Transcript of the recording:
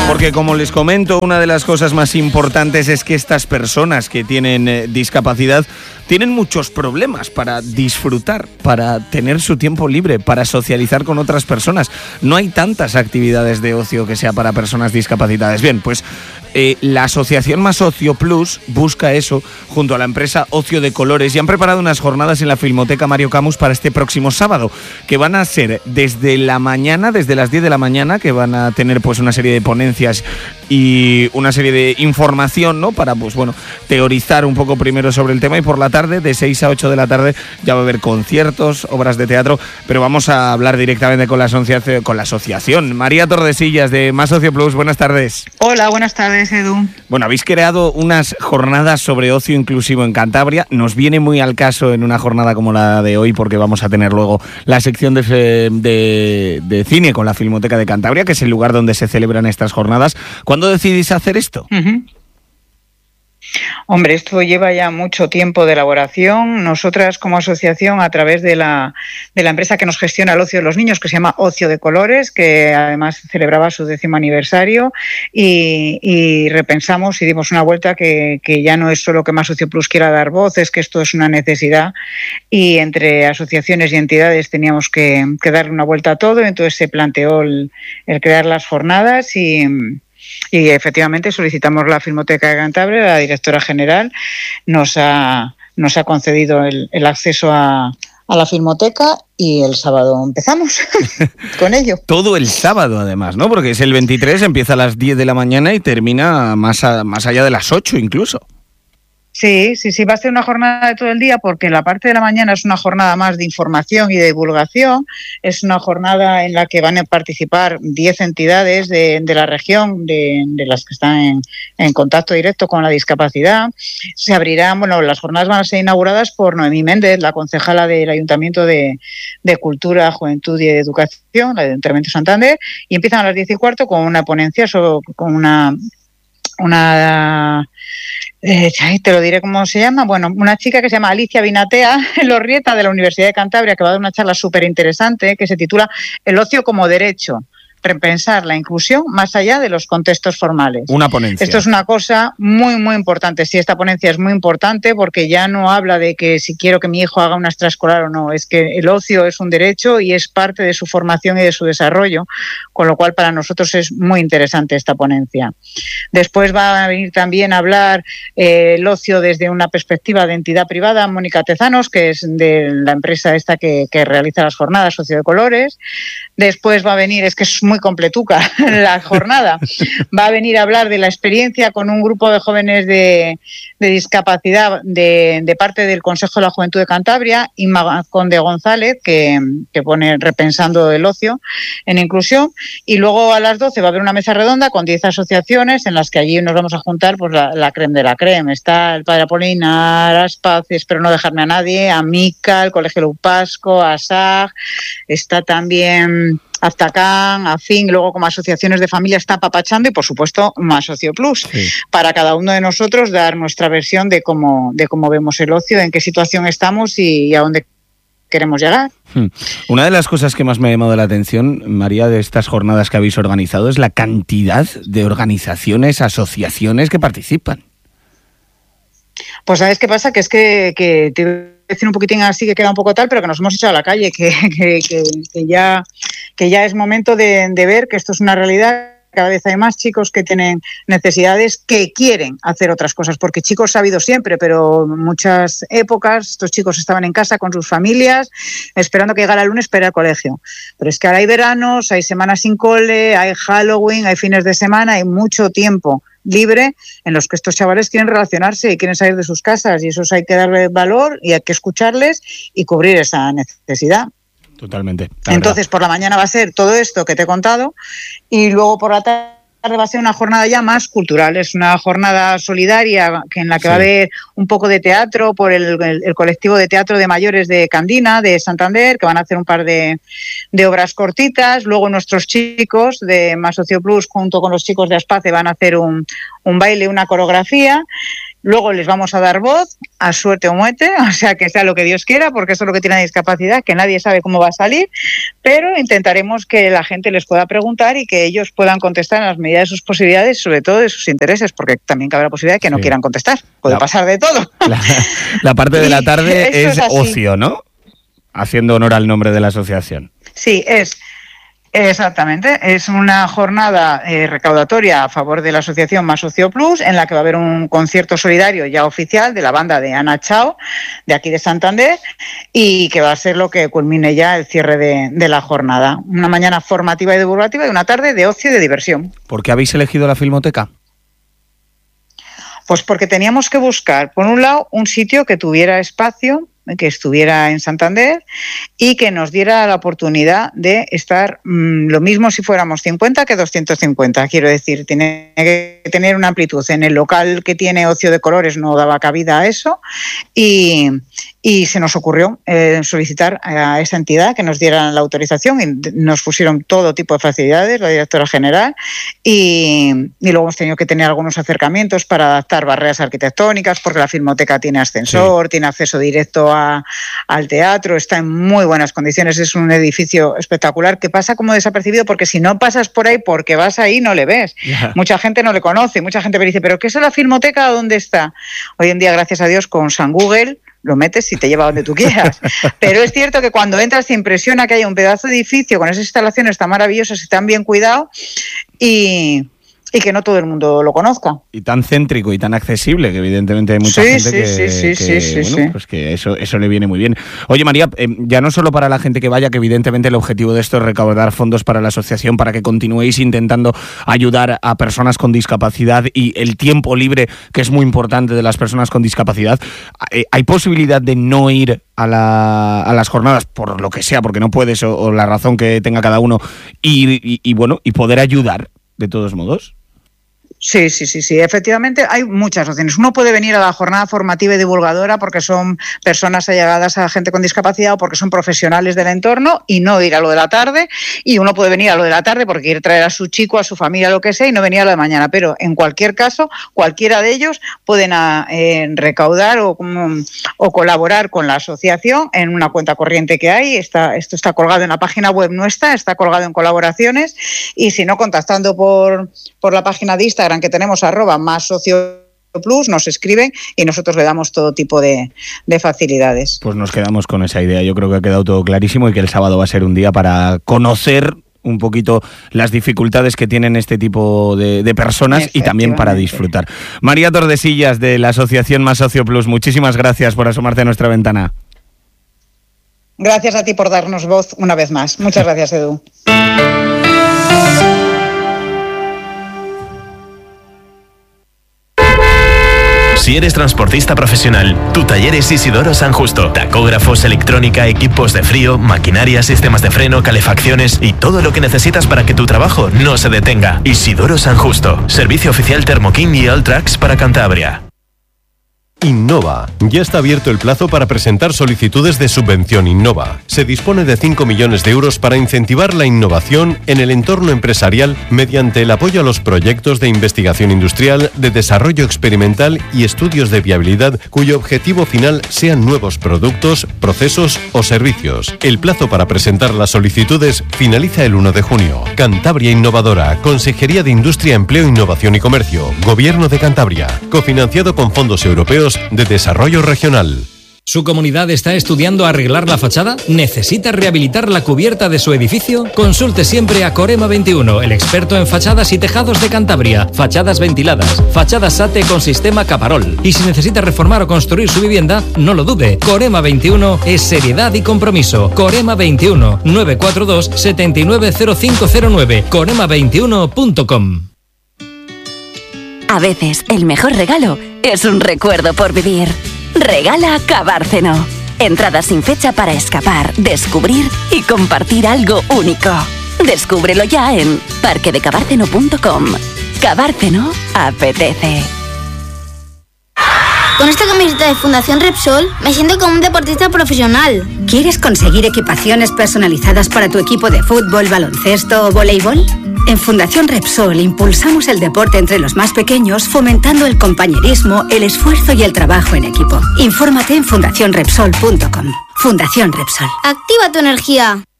Porque como les comento, una de las cosas más importantes es que estas personas que tienen discapacidad tienen muchos problemas para disfrutar, para tener su tiempo libre, para socializar con otras personas. No hay tantas actividades de ocio que sea para personas discapacitadas. Bien, pues la asociación Más Ocio Plus busca eso junto a la empresa Ocio de Colores y han preparado unas jornadas en la Filmoteca Mario Camus para este próximo sábado, que van a ser desde la mañana, desde las 10 de la mañana, que van a tener pues una serie de ponencias y una serie de información, ¿no? Para pues bueno, teorizar un poco primero sobre el tema, y por la tarde, de 6 a 8 de la tarde, ya va a haber conciertos, obras de teatro, pero vamos a hablar directamente con la asociación. María Tordesillas, de Más Ocio Plus, buenas tardes. Hola, buenas tardes, Edu. Bueno, habéis creado unas jornadas sobre ocio inclusivo en Cantabria. Nos viene muy al caso en una jornada como la de hoy, porque vamos a tener luego la sección de cine con la Filmoteca de Cantabria, que es el lugar donde se celebran estas jornadas. ¿Cuándo decidís hacer esto? Hombre, esto lleva ya mucho tiempo de elaboración. Nosotras, como asociación, a través de la empresa que nos gestiona el ocio de los niños, que se llama Ocio de Colores, que además celebraba su 10º aniversario, y repensamos y dimos una vuelta que ya no es solo que Más Ocio Plus quiera dar voz, es que esto es una necesidad, y entre asociaciones y entidades teníamos que darle una vuelta a todo. Entonces se planteó el crear las jornadas y efectivamente solicitamos la Filmoteca de Cantabria. La directora general nos ha concedido el acceso a la Filmoteca, y el sábado empezamos con ello. Todo el sábado, además, ¿no? Porque es el 23, empieza a las 10 de la mañana y termina más allá de las 8 incluso. Sí, va a ser una jornada de todo el día, porque la parte de la mañana es una jornada más de información y de divulgación. Es una jornada en la que van a participar 10 entidades de la región, de las que están en contacto directo con la discapacidad. Se abrirán, las jornadas van a ser inauguradas por Noemí Méndez, la concejala del Ayuntamiento de Cultura, Juventud y Educación, la de Ayuntamiento de Santander, y empiezan a las 10:15 con una ponencia, con una te lo diré cómo se llama. Bueno, una chica que se llama Alicia Binatea Lorrieta, de la Universidad de Cantabria, que va a dar una charla súper interesante que se titula El ocio como derecho: repensar la inclusión más allá de los contextos formales. Una ponencia. Esto es una cosa muy, muy importante. Sí, esta ponencia es muy importante, porque ya no habla de que si quiero que mi hijo haga una extraescolar o no. Es que el ocio es un derecho y es parte de su formación y de su desarrollo, con lo cual para nosotros es muy interesante esta ponencia. Después va a venir también a hablar el ocio desde una perspectiva de entidad privada, Mónica Tezanos, que es de la empresa esta que realiza las jornadas, Ocio de Colores. Después va a venir, es que es muy completuca la jornada, va a venir a hablar de la experiencia con un grupo de jóvenes de discapacidad de parte del Consejo de la Juventud de Cantabria, Inma Conde González, que pone Repensando el ocio en inclusión. Y luego a las 12 va a haber una mesa redonda con 10 asociaciones, en las que allí nos vamos a juntar pues la creme de la creme. Está el Padre Apolinar, Aspaz, espero no dejarme a nadie, Amica, el Colegio Lupasco, ASAG, está también Aztacán, AFIN, luego como asociaciones de familia está Papachando, y por supuesto Más Ocio Plus, sí, para cada uno de nosotros dar nuestra versión de cómo vemos el ocio, en qué situación estamos y a dónde queremos llegar. Una de las cosas que más me ha llamado la atención, María, de estas jornadas que habéis organizado es la cantidad de organizaciones, asociaciones que participan. Pues ¿sabes qué pasa? Que es que te voy a decir un poquitín así, que queda un poco tal, pero que nos hemos echado a la calle, que ya es momento de ver que esto es una realidad. Cada vez hay más chicos que tienen necesidades, que quieren hacer otras cosas, porque chicos ha habido siempre, pero en muchas épocas estos chicos estaban en casa con sus familias, esperando que llegara el lunes para ir al colegio. Pero es que ahora hay veranos, hay semanas sin cole, hay Halloween, hay fines de semana, hay mucho tiempo libre en los que estos chavales quieren relacionarse y quieren salir de sus casas, y esos hay que darle valor y hay que escucharles y cubrir esa necesidad. Totalmente. Entonces, por la mañana va a ser todo esto que te he contado, y luego por la tarde va a ser una jornada ya más cultural. Es una jornada solidaria en la que va a haber un poco de teatro por el colectivo de teatro de mayores de Candina, de Santander, que van a hacer un par de obras cortitas. Luego nuestros chicos de Más Ocio Plus, junto con los chicos de Aspace, van a hacer un baile, una coreografía. Luego les vamos a dar voz, a suerte o muerte, o sea, que sea lo que Dios quiera, porque eso es lo que tiene la discapacidad, que nadie sabe cómo va a salir, pero intentaremos que la gente les pueda preguntar y que ellos puedan contestar en las medidas de sus posibilidades, sobre todo de sus intereses, porque también cabe la posibilidad de que no quieran contestar. Puede pasar de todo. La parte de la tarde es ocio, ¿no? Haciendo honor al nombre de la asociación. Sí, exactamente. Es una jornada recaudatoria a favor de la asociación Más Ocio Plus, en la que va a haber un concierto solidario ya oficial de la banda de Ana Chao, de aquí de Santander, y que va a ser lo que culmine ya el cierre de la jornada. Una mañana formativa y divulgativa y una tarde de ocio y de diversión. ¿Por qué habéis elegido la Filmoteca? Pues porque teníamos que buscar, por un lado, un sitio que tuviera espacio, que estuviera en Santander y que nos diera la oportunidad de estar lo mismo si fuéramos 50 que 250. Quiero decir, tiene que tener una amplitud. En el local que tiene Ocio de Colores no daba cabida a eso y se nos ocurrió solicitar a esa entidad que nos dieran la autorización y nos pusieron todo tipo de facilidades, la directora general, y luego hemos tenido que tener algunos acercamientos para adaptar barreras arquitectónicas, porque la Filmoteca tiene ascensor, tiene acceso directo al teatro, está en muy buenas condiciones, es un edificio espectacular que pasa como desapercibido, porque si no pasas por ahí porque vas ahí no le ves. Mucha gente no le conoce, mucha gente me dice, ¿pero qué es la Filmoteca? ¿Dónde está? Hoy en día, gracias a Dios, con San Google lo metes y te lleva donde tú quieras. Pero es cierto que cuando entras te impresiona que haya un pedazo de edificio con esas instalaciones tan maravillosas y tan bien cuidado y que no todo el mundo lo conozca. Y tan céntrico y tan accesible, que evidentemente hay mucha gente que eso le viene muy bien. Oye, María, ya no solo para la gente que vaya, que evidentemente el objetivo de esto es recaudar fondos para la asociación, para que continuéis intentando ayudar a personas con discapacidad y el tiempo libre, que es muy importante de las personas con discapacidad. ¿Hay posibilidad de no ir a las jornadas, por lo que sea, porque no puedes o la razón que tenga cada uno, y poder ayudar de todos modos? Sí, efectivamente hay muchas opciones. Uno puede venir a la jornada formativa y divulgadora porque son personas allegadas a gente con discapacidad o porque son profesionales del entorno y no ir a lo de la tarde, y uno puede venir a lo de la tarde porque quiere traer a su chico, a su familia, lo que sea, y no venir a lo de mañana. Pero en cualquier caso, cualquiera de ellos pueden recaudar o colaborar con la asociación en una cuenta corriente que hay. Esto está colgado en la página web nuestra, está colgado en colaboraciones, y si no, contactando por la página de Instagram que tenemos, @MásOcioPlus, nos escriben y nosotros le damos todo tipo de facilidades. Pues nos quedamos con esa idea. Yo creo que ha quedado todo clarísimo y que el sábado va a ser un día para conocer un poquito las dificultades que tienen este tipo de personas y también para disfrutar. María Tordesillas, de la asociación Más Ocio Plus, muchísimas gracias por asomarte a nuestra ventana. Gracias a ti por darnos voz una vez más. Muchas gracias, Edu. Si eres transportista profesional, tu taller es Isidoro San Justo. Tacógrafos, electrónica, equipos de frío, maquinaria, sistemas de freno, calefacciones y todo lo que necesitas para que tu trabajo no se detenga. Isidoro San Justo. Servicio oficial Thermoking y Alltrax para Cantabria. Innova. Ya está abierto el plazo para presentar solicitudes de subvención Innova. Se dispone de 5 millones de euros para incentivar la innovación en el entorno empresarial mediante el apoyo a los proyectos de investigación industrial, de desarrollo experimental y estudios de viabilidad cuyo objetivo final sean nuevos productos, procesos o servicios. El plazo para presentar las solicitudes finaliza el 1 de junio. Cantabria Innovadora, Consejería de Industria, Empleo, Innovación y Comercio, Gobierno de Cantabria, cofinanciado con fondos europeos de desarrollo regional. ¿Su comunidad está estudiando arreglar la fachada? ¿Necesita rehabilitar la cubierta de su edificio? Consulte siempre a Corema 21, el experto en fachadas y tejados de Cantabria. Fachadas ventiladas, fachadas SATE con sistema Caparol. Y si necesita reformar o construir su vivienda, no lo dude. Corema 21 es seriedad y compromiso. Corema 21 942 790509. Corema21.com. A veces el mejor regalo es un recuerdo por vivir. Regala Cabárceno. Entradas sin fecha para escapar, descubrir y compartir algo único. Descúbrelo ya en parquedecabárceno.com. Cabárceno apetece. Con esta camiseta de Fundación Repsol me siento como un deportista profesional. ¿Quieres conseguir equipaciones personalizadas para tu equipo de fútbol, baloncesto o voleibol? En Fundación Repsol impulsamos el deporte entre los más pequeños, fomentando el compañerismo, el esfuerzo y el trabajo en equipo. Infórmate en fundacionrepsol.com. Fundación Repsol. Activa tu energía.